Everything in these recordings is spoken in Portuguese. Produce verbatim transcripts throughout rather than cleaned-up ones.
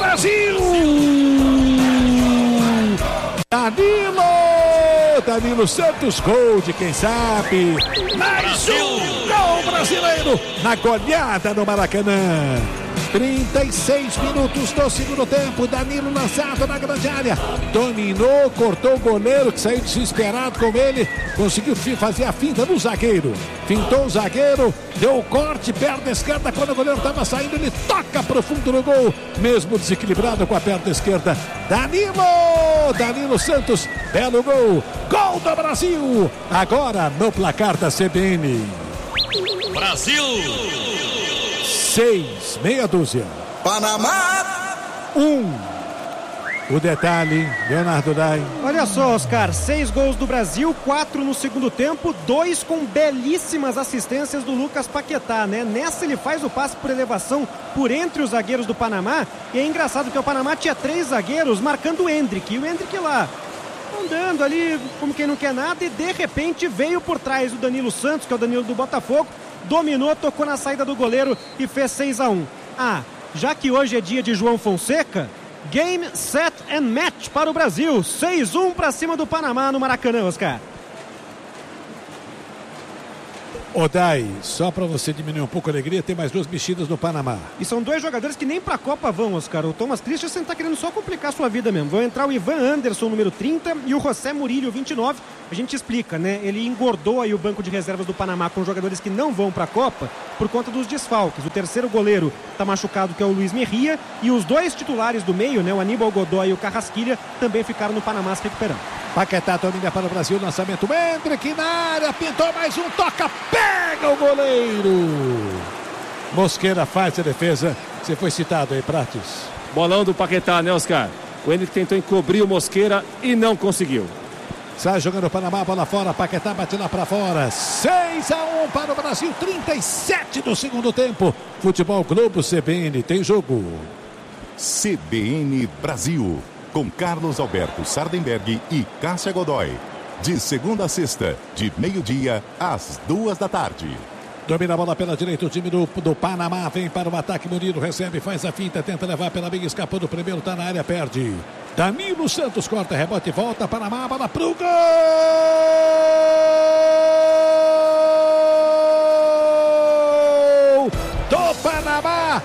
Brasil! Danilo! Danilo Santos, gol de quem sabe. Mais um gol brasileiro na goleada no Maracanã. trinta e seis minutos do segundo tempo. Danilo lançado na grande área. Dominou, cortou o goleiro que saiu desesperado com ele. Conseguiu fazer a finta no zagueiro. Fintou o zagueiro, deu o corte, perna esquerda. Quando o goleiro estava saindo, ele toca pro fundo no gol. Mesmo desequilibrado com a perna esquerda. Danilo! Danilo Santos, belo gol. Gol do Brasil. Agora no placar da C B N. Brasil! Seis, meia dúzia. Panamá. Um. O detalhe, Leonardo Dai. Olha só, Oscar, seis gols do Brasil, quatro no segundo tempo, dois com belíssimas assistências do Lucas Paquetá, né? Nessa ele faz o passe por elevação por entre os zagueiros do Panamá. E é engraçado que o Panamá tinha três zagueiros marcando o Endrick. E o Endrick lá, andando ali como quem não quer nada, e de repente veio por trás o Danilo Santos, que é o Danilo do Botafogo, dominou, tocou na saída do goleiro e fez seis a um. Ah, já que hoje é dia de João Fonseca, game, set and match para o Brasil. seis a um para cima do Panamá no Maracanã, Oscar. Odai, só para você diminuir um pouco a alegria, tem mais duas mexidas no Panamá. E são dois jogadores que nem para a Copa vão, Oscar. O Thomas Christensen está querendo só complicar a sua vida mesmo. Vão entrar o Ivan Anderson, número trinta, e o José Murillo, vinte e nove. A gente explica, né? Ele engordou aí o banco de reservas do Panamá com jogadores que não vão para a Copa por conta dos desfalques. O terceiro goleiro está machucado, que é o Luiz Merria, e os dois titulares do meio, né? O Aníbal Godoy e o Carrasquilha, também ficaram no Panamá se recuperando. Paquetá domina para o Brasil, lançamento, entra aqui na área, pintou mais um, toca, pega o goleiro. Mosqueira faz a defesa. Você foi citado aí, Prates. Bolão do Paquetá, né, Oscar? O Henrique tentou encobrir o Mosqueira e não conseguiu. Sai jogando o Panamá, bola fora, Paquetá bate lá para fora. seis a um para o Brasil, trinta e sete do segundo tempo. Futebol Globo C B N, tem jogo. C B N Brasil, com Carlos Alberto Sardenberg e Cássia Godoy. De segunda a sexta, de meio-dia às duas da tarde. Domina a bola pela direita, o time do, do Panamá vem para o ataque, Murilo recebe, faz a finta, tenta levar pela meia, escapou do primeiro, tá na área, perde. Danilo Santos corta, rebote, volta, Panamá, bola pro gol do Panamá,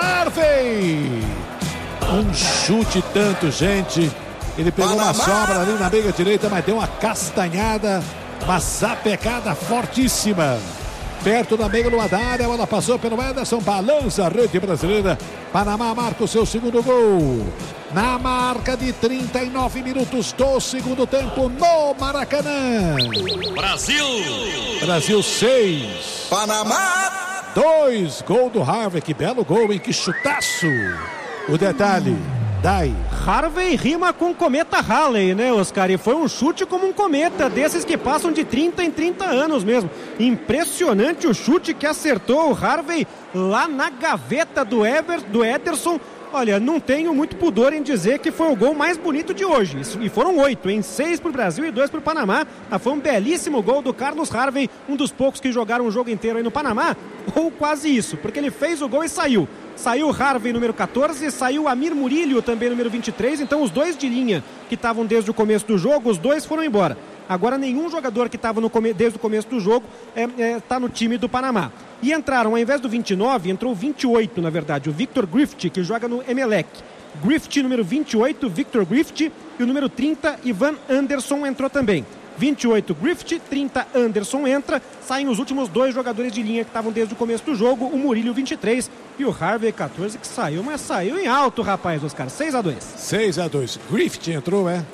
Harvey. Um chute tanto, gente. Ele pegou Panamá. Uma sobra ali na meia direita, mas deu uma castanhada, uma sapecada fortíssima. Perto da meia lua da área, ela passou pelo Ederson, balança a rede brasileira. Panamá marca o seu segundo gol. Na marca de trinta e nove minutos do segundo tempo no Maracanã. Brasil! Brasil seis. Panamá dois. Gol do Harvey, que belo gol, hein? Que chutaço. O detalhe, Dai. Harvey rima com cometa Halley, né, Oscar? E foi um chute como um cometa, desses que passam de trinta em trinta anos mesmo. Impressionante o chute que acertou o Harvey lá na gaveta do, Ever, do Ederson. Olha, não tenho muito pudor em dizer que foi o gol mais bonito de hoje. E foram oito, em seis para o Brasil e dois para o Panamá. Ah, foi um belíssimo gol do Carlos Harvey, um dos poucos que jogaram o jogo inteiro aí no Panamá. Ou quase isso, porque ele fez o gol e saiu. Saiu o Harvey, número catorze, saiu o Amir Murillo, também número vinte e três. Então os dois de linha que estavam desde o começo do jogo, os dois foram embora. Agora nenhum jogador que estava desde o começo do jogo está é, é, no time do Panamá. E entraram, ao invés do vinte e nove, entrou o vinte e oito, na verdade, o Victor Griffith, que joga no Emelec. Griffith, número vinte e oito, Victor Griffith, e o número trinta, Ivan Anderson, entrou também. vinte e oito, Griffith, trinta, Anderson entra. Saem os últimos dois jogadores de linha que estavam desde o começo do jogo, o Murillo, vinte e três, e o Harvey, catorze, que saiu, mas saiu em alto, rapaz, Oscar, seis a dois. seis a dois, Griffith entrou, é?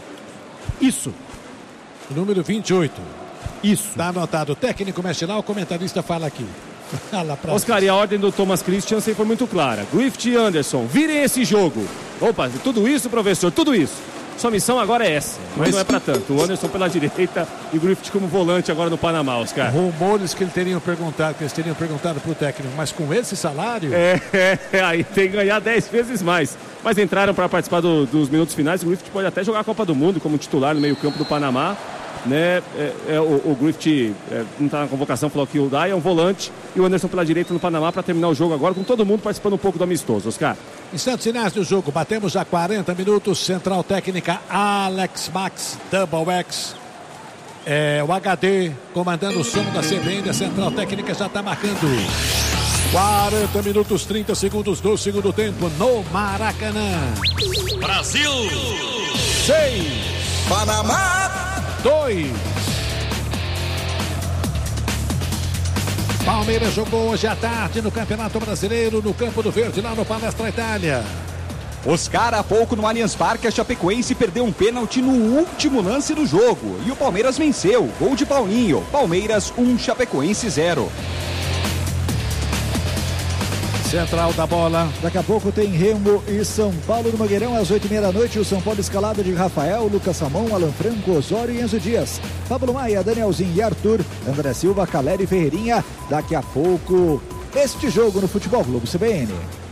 Isso. Número vinte e oito. Isso. Tá anotado. O técnico mexe lá, o comentarista fala aqui. Fala pra Oscar, e a ordem do Thomas Christensen foi muito clara. Griffith e Anderson, virem esse jogo. Opa, tudo isso, professor, tudo isso. Sua missão agora é essa, mas, mas não é pra tanto. O Anderson pela direita e o Griffith como volante agora no Panamá, Oscar. Rumores que ele teriam perguntado, que eles teriam perguntado pro técnico, mas com esse salário... É, é aí tem que ganhar dez vezes mais. Mas entraram para participar do, dos minutos finais. O Griffith pode até jogar a Copa do Mundo como titular no meio campo do Panamá. né? É, é, o, o Griffith é, não está na convocação, falou que o Dai é um volante e o Anderson pela direita no Panamá para terminar o jogo agora, com todo mundo participando um pouco do amistoso, Oscar. Instantes finais do jogo, batemos já quarenta minutos, central técnica Alex Max, Double X. É, o H D comandando o som da C B N, a central técnica já está marcando. quarenta minutos, trinta segundos do segundo tempo no Maracanã. Brasil! seis. Panamá! dois. Palmeiras jogou hoje à tarde no Campeonato Brasileiro, no Campo do Verde, lá no Palestra Itália. Oscar, há pouco no Allianz Parque, a Chapecoense perdeu um pênalti no último lance do jogo. E o Palmeiras venceu. Gol de Paulinho. Palmeiras um, Chapecoense zero. Central da bola. Daqui a pouco tem Remo e São Paulo no Mangueirão às oito e meia da noite. O São Paulo escalado de Rafael, Lucas Samão, Alan Franco, Osório e Enzo Dias. Pablo Maia, Danielzinho e Arthur, André Silva, Caleri e Ferreirinha. Daqui a pouco, este jogo no Futebol Globo C B N.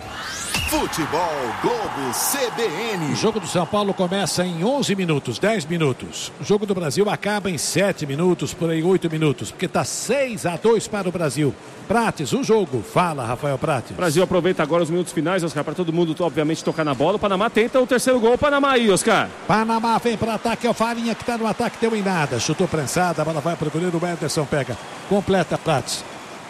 Futebol Globo C B N. O jogo do São Paulo começa em onze minutos, dez minutos. O jogo do Brasil acaba em sete minutos, por aí oito minutos, porque está seis a dois para o Brasil. Prates, o jogo. Fala, Rafael Prates. O Brasil aproveita agora os minutos finais, Oscar, para todo mundo, obviamente, tocar na bola. O Panamá tenta o terceiro gol. O Panamá aí, Oscar. Panamá vem para ataque. É o Farinha que está no ataque, deu em nada. Chutou prensada, a bola vai para o goleiro. O Ederson pega. Completa, Prates.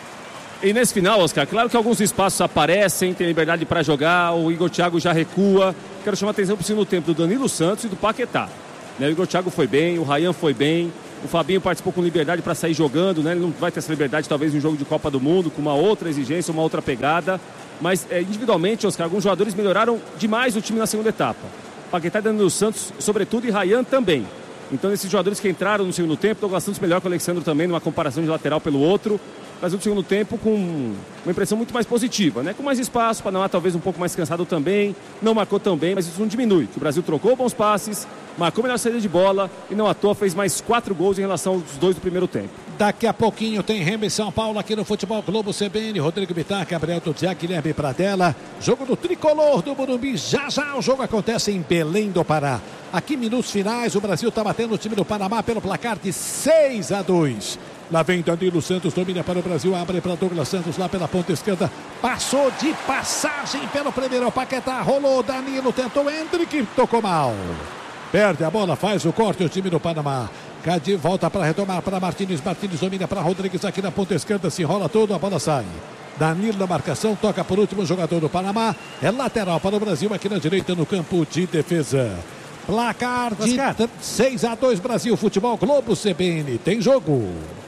E nesse final, Oscar, claro que alguns espaços aparecem, tem liberdade para jogar, o Igor Thiago já recua. Quero chamar a atenção para o segundo tempo do Danilo Santos e do Paquetá. Né, o Igor Thiago foi bem, o Ryan foi bem, o Fabinho participou com liberdade para sair jogando, né? Ele não vai ter essa liberdade talvez em um jogo de Copa do Mundo, com uma outra exigência, uma outra pegada. Mas é, individualmente, Oscar, alguns jogadores melhoraram demais o time na segunda etapa. Paquetá e Danilo Santos, sobretudo, e Ryan também. Então, esses jogadores que entraram no segundo tempo, Douglas Santos melhor que o Alexandre também, numa comparação de lateral pelo outro. Mas no segundo tempo com uma impressão muito mais positiva, né? Com mais espaço, o Panamá talvez um pouco mais cansado também, não marcou tão bem, mas isso não diminui. O Brasil trocou bons passes, marcou melhor saída de bola e não à toa fez mais quatro gols em relação aos dois do primeiro tempo. Daqui a pouquinho tem Remo e São Paulo aqui no Futebol Globo C B N. Rodrigo Bittar, Gabriel Tudziak, Guilherme Pradella. Jogo do Tricolor do Morumbi. Já já o jogo acontece em Belém do Pará. Aqui minutos finais, o Brasil está batendo o time do Panamá pelo placar de seis a dois. Lá vem Danilo Santos, domina para o Brasil, abre para Douglas Santos lá pela ponta esquerda. Passou de passagem pelo primeiro, Paquetá, rolou, Danilo tentou, Hendrick, tocou mal. Perde a bola, faz o corte o time do Panamá. Cadi volta para retomar para Martínez, Martínez domina para Rodrigues aqui na ponta esquerda, se enrola todo, a bola sai. Danilo na marcação, toca por último jogador do Panamá. É lateral para o Brasil aqui na direita no campo de defesa. Placar de seis a dois Brasil, Futebol Globo C B N, tem jogo.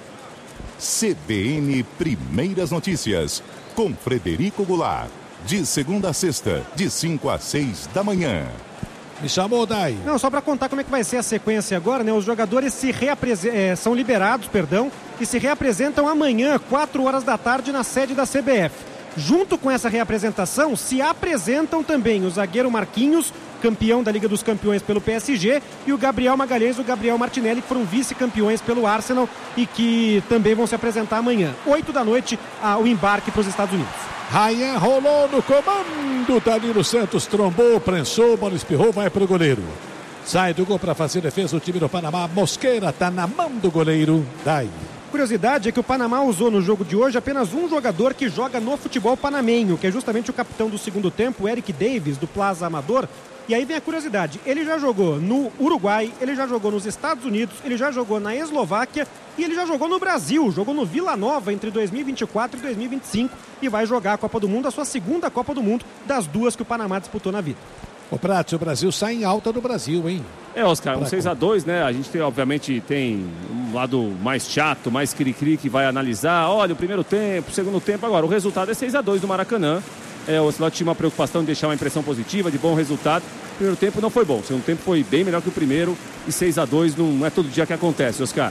C B N Primeiras Notícias, com Frederico Goulart. De segunda a sexta, de cinco a seis da manhã. Me chamou, Dai. Não, só para contar como é que vai ser a sequência agora, né? Os jogadores se reapres... é, são liberados, perdão, e se reapresentam amanhã, quatro horas da tarde, na sede da C B F. Junto com essa reapresentação, se apresentam também o zagueiro Marquinhos, campeão da Liga dos Campeões pelo P S G, e o Gabriel Magalhães e o Gabriel Martinelli, que foram vice-campeões pelo Arsenal e que também vão se apresentar amanhã. Oito da noite, ah, o embarque para os Estados Unidos. Ryan rolou no comando, Danilo Santos trombou, prensou, bola espirrou, vai para o goleiro. Sai do gol para fazer defesa o time do Panamá. Mosqueira está na mão do goleiro. Dai. Curiosidade é que o Panamá usou no jogo de hoje apenas um jogador que joga no futebol panamenho, que é justamente o capitão do segundo tempo, Eric Davis, do Plaza Amador. E aí vem a curiosidade, ele já jogou no Uruguai, ele já jogou nos Estados Unidos, ele já jogou na Eslováquia e ele já jogou no Brasil, jogou no Vila Nova entre dois mil e vinte e quatro e dois mil e vinte e cinco e vai jogar a Copa do Mundo, a sua segunda Copa do Mundo, das duas que o Panamá disputou na vida. O Prates, o Brasil sai em alta do Brasil, hein? É, Oscar, um seis a dois, né? A gente tem, obviamente, tem um lado mais chato, mais cri-cri que vai analisar. Olha, o primeiro tempo, o segundo tempo, agora o resultado é seis a dois do Maracanã. É, o Ocelote tinha uma preocupação de deixar uma impressão positiva, de bom resultado. O primeiro tempo não foi bom, o segundo tempo foi bem melhor que o primeiro. E seis a dois não é todo dia que acontece, Oscar.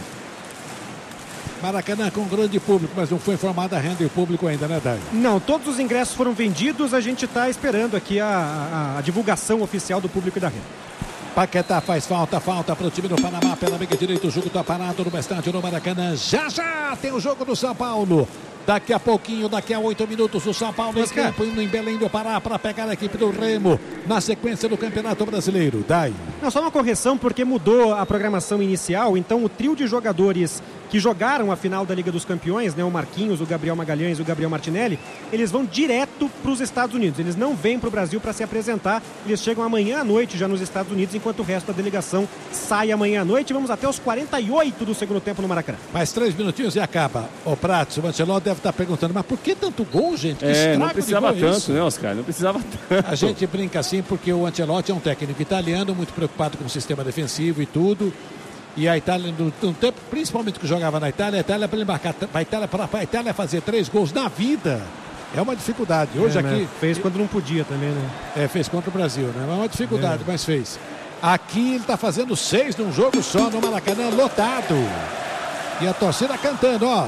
Maracanã com grande público, mas não foi informada a renda e o público ainda, né, Dai? Não, todos os ingressos foram vendidos, a gente está esperando aqui a, a, a divulgação oficial do público e da renda. Paquetá faz falta, falta para o time do Panamá, pela meia direita, o jogo está parado no estádio no Maracanã. Já já tem o jogo do São Paulo. Daqui a pouquinho, daqui a oito minutos, o São Paulo em campo, indo em Belém do Pará para pegar a equipe do Remo na sequência do Campeonato Brasileiro. Dai. Não, só uma correção, porque mudou a programação inicial, então o trio de jogadores que jogaram a final da Liga dos Campeões, né, o Marquinhos, o Gabriel Magalhães e o Gabriel Martinelli, eles vão direto para os Estados Unidos. Eles não vêm para o Brasil para se apresentar, eles chegam amanhã à noite já nos Estados Unidos, enquanto o resto da delegação sai amanhã à noite. Vamos até os quarenta e oito do segundo tempo no Maracanã. Mais três minutinhos e acaba. O Pratos, o Ancelotti deve estar perguntando, mas por que tanto gol, gente? Que é, não precisava de gol tanto, isso? né, Oscar? Não precisava tanto. A gente brinca assim porque o Ancelotti é um técnico italiano, muito preocupado com o sistema defensivo e tudo. E a Itália, no, no tempo, principalmente que jogava na Itália, a Itália para embarcar, a Itália para a Itália fazer três gols na vida é uma dificuldade. Hoje é, aqui né? Fez quando não podia também, né? É, fez contra o Brasil, né? É uma dificuldade, é. mas fez. Aqui ele está fazendo seis num jogo só no Maracanã lotado. E a torcida cantando, ó.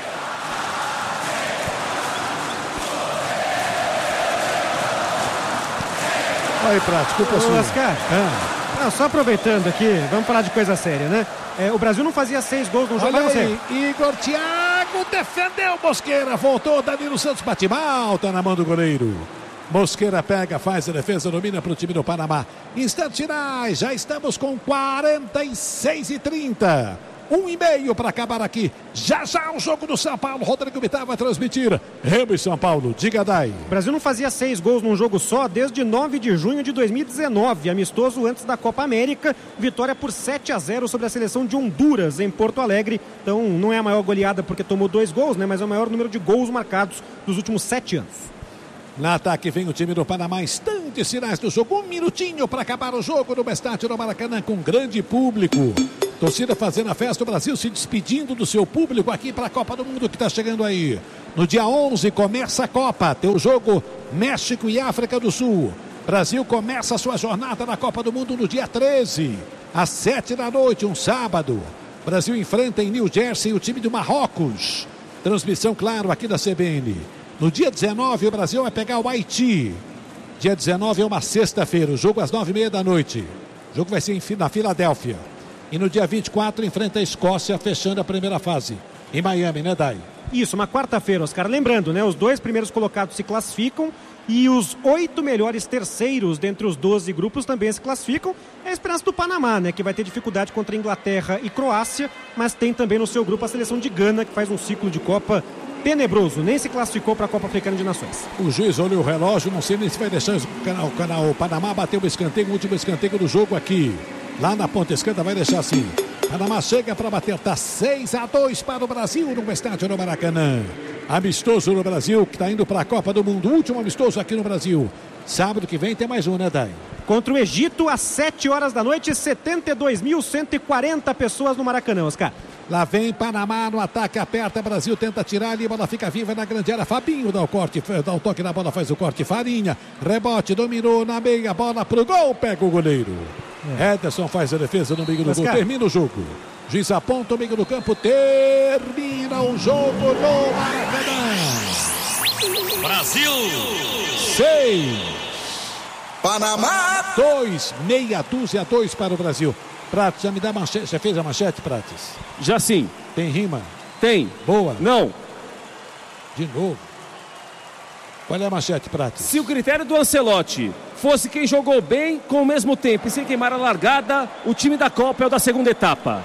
Aí, Prato, desculpa sua. Oscar, ah. Não, só aproveitando aqui, vamos falar de coisa séria, né? É, o Brasil não fazia seis gols no jogo. Olha aí, Igor Thiago defendeu Mosqueira, voltou, Danilo Santos bate mal, tá na mão do goleiro. Mosqueira pega, faz a defesa, domina para o time do Panamá. Instantes finais, já estamos com quarenta e seis e trinta. Um e meio para acabar aqui. Já já o jogo do São Paulo. Rodrigo Vital vai transmitir. Remo e São Paulo. Diga, Dai. O Brasil não fazia seis gols num jogo só desde nove de junho de dois mil e dezenove. Amistoso antes da Copa América. Vitória por sete a zero sobre a seleção de Honduras em Porto Alegre. Então não é a maior goleada porque tomou dois gols, né? Mas é o maior número de gols marcados dos últimos sete anos. Na ataque vem o time do Panamá, instantes finais do jogo, um minutinho para acabar o jogo no estádio do Maracanã com grande público. Torcida fazendo a festa, o Brasil se despedindo do seu público aqui para a Copa do Mundo que está chegando aí. No dia onze começa a Copa, tem o jogo México e África do Sul. Brasil começa a sua jornada na Copa do Mundo no dia treze, às sete da noite, um sábado. Brasil enfrenta em New Jersey o time do Marrocos. Transmissão, claro, aqui da C B N. No dia dezenove, o Brasil vai pegar o Haiti. Dia dezenove é uma sexta-feira, o jogo às nove e meia da noite. O jogo vai ser na Filadélfia. E no dia vinte e quatro, enfrenta a Escócia, fechando a primeira fase. Em Miami, né, Dai? Isso, uma quarta-feira, Oscar. Lembrando, né? Os dois primeiros colocados se classificam e os oito melhores terceiros dentre os doze grupos também se classificam. É a esperança do Panamá, né? Que vai ter dificuldade contra Inglaterra e Croácia, mas tem também no seu grupo a seleção de Gana, que faz um ciclo de Copa tenebroso, nem se classificou para a Copa Africana de Nações. O juiz olhou o relógio, não sei nem se vai deixar o, canal, o, canal, o Panamá bater o escanteio, o último escanteio do jogo aqui. Lá na ponta esquerda vai deixar assim. Panamá chega para bater, tá seis a dois para o Brasil no estádio do Maracanã. Amistoso no Brasil, que está indo para a Copa do Mundo, último amistoso aqui no Brasil. Sábado que vem tem mais um, né, Dai? Contra o Egito, às sete horas da noite, setenta e dois mil cento e quarenta pessoas no Maracanã, Oscar. Lá vem Panamá no ataque, aperta, Brasil tenta tirar ali, a bola fica viva na grande área, Fabinho dá o corte, dá o toque na bola, faz o corte, Farinha, rebote, dominou na meia, bola pro gol, pega o goleiro. É. Ederson faz a defesa no meio do gol, termina o jogo. Juiz aponta o meio do campo, termina o jogo no Maracanã. Brasil! Seis. Panamá! Dois, meia dúzia, dois para o Brasil. Pratos, já me dá manchete, já fez a manchete, Pratos? Já sim. Tem rima? Tem. Boa? Não. De novo. Qual é a manchete, Pratos? Se o critério do Ancelotti fosse quem jogou bem com o mesmo tempo e sem queimar a largada, o time da Copa é o da segunda etapa.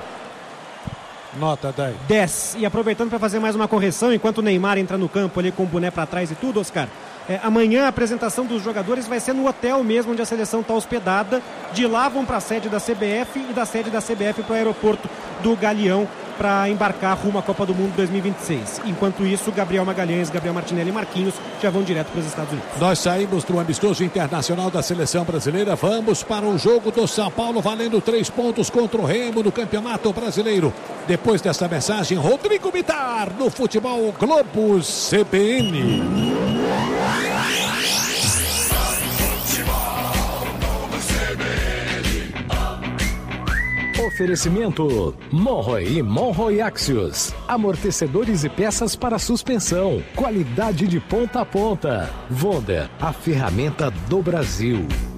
Nota dez. dez. E aproveitando para fazer mais uma correção, enquanto o Neymar entra no campo ali com o boné para trás e tudo, Oscar, é, amanhã a apresentação dos jogadores vai ser no hotel mesmo onde a seleção está hospedada. De lá vão para a sede da C B F e da sede da C B F para o aeroporto do Galeão para embarcar rumo à Copa do Mundo dois mil e vinte e seis. Enquanto isso, Gabriel Magalhães, Gabriel Martinelli e Marquinhos já vão direto para os Estados Unidos. Nós saímos do amistoso internacional da seleção brasileira. Vamos para o jogo do São Paulo, valendo três pontos contra o Remo no Campeonato Brasileiro. Depois dessa mensagem, Rodrigo Bitar no Futebol Globo C B N. Oferecimento Monroe e Monroe Axios. Amortecedores e peças para suspensão. Qualidade de ponta a ponta. Wonder, a ferramenta do Brasil.